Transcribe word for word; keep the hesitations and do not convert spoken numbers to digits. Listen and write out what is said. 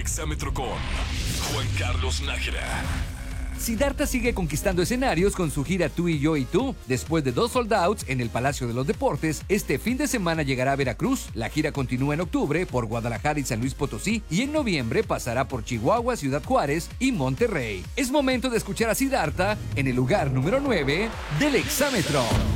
Exámetro con Juan Carlos Nájera. Siddhartha sigue conquistando escenarios con su gira Tú y Yo y Tú. Después de dos sold outs en el Palacio de los Deportes, este fin de semana llegará a Veracruz. La gira continúa en octubre por Guadalajara y San Luis Potosí y en noviembre pasará por Chihuahua, Ciudad Juárez y Monterrey. Es momento de escuchar a Siddhartha en el lugar número nueve del Exámetro.